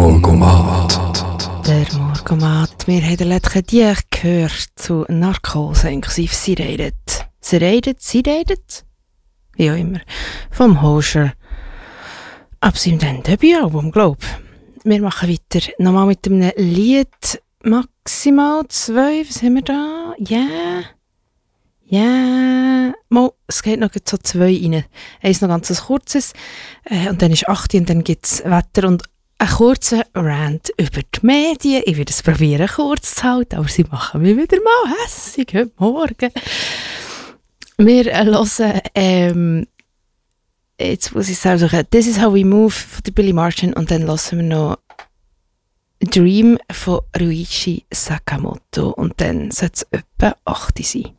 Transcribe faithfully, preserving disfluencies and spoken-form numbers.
Morgomat. Der Morgomat. Wir haben letzte die gehört zu Narkose, inklusive «Sie redet». «Sie redet», «Sie redet», wie auch immer. Vom Hoscher. Ab seinem Debütalbum, glaube ich. Wir machen weiter. Nochmal mit einem Lied. Maximal zwei. Was haben wir da? Ja. Yeah. Ja. Yeah. Mal, es geht noch so zwei rein. Eins noch ganz kurzes. Äh, und dann ist acht und dann gibt es Wetter und ein kurzer Rant über die Medien. Ich werde es probieren, kurz zu halten, aber sie machen mich wieder mal hässig heute Morgen. Wir hören, ähm, jetzt muss ich sagen, «This is how we move» von der Billie Martin und dann hören wir noch «Dream» von Ryuichi Sakamoto und dann sollte es etwa acht sein.